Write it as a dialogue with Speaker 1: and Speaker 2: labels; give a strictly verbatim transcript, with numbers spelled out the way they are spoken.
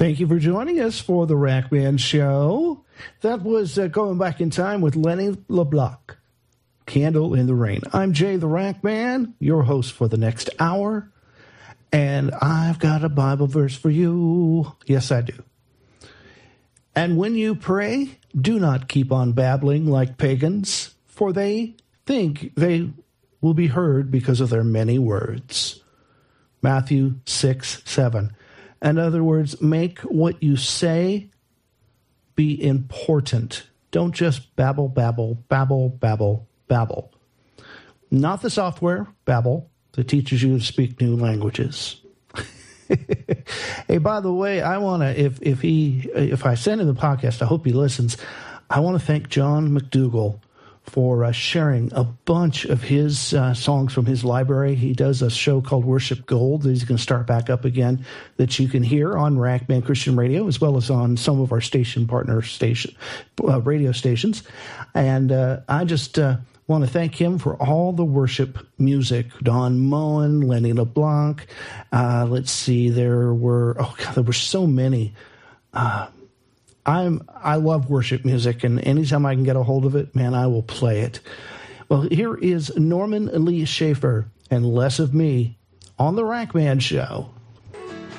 Speaker 1: Thank you for joining us for the Rack Band Show. That was uh, Going Back in Time with Lenny LeBlanc, Candle in the Rain. I'm Jay the Rack Man, your host for the next hour, and I've got a Bible verse for you. Yes, I do. And when you pray, do not keep on babbling like pagans, for they think they will be heard because of their many words. Matthew six seven. In other words, make what you say be important. Don't just babble, babble, babble, babble, babble. Not the software, Babel, that teaches you to speak new languages. Hey, by the way, I want to, if if he, if I send him the podcast, I hope he listens. I want to thank John McDougall for uh, sharing a bunch of his uh, songs from his library. He does a show called Worship Gold that he's going to start back up again, that you can hear on Rack Band Christian Radio, as well as on some of our station partner station uh, radio stations. And uh, I just uh, want to thank him for all the worship music. Don Moen, Lenny LeBlanc. Uh, let's see, there were, oh God, there were so many. Uh, I'm I love worship music, and anytime I can get a hold of it, man, I will play it. Well, here is Norman Lee Schaefer and Less of Me on the Rack Band Show.